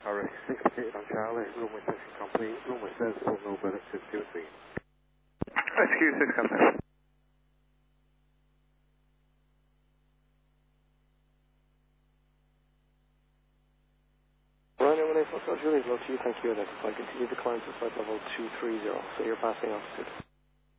RX 68 on Charlie, runway section complete, runway service for no better 623. Rescue 6 contact. Runway 18 Foxtrot Juliet, low to you, thank you, identify. Continue to climb to flight level 230, so you're passing altitude.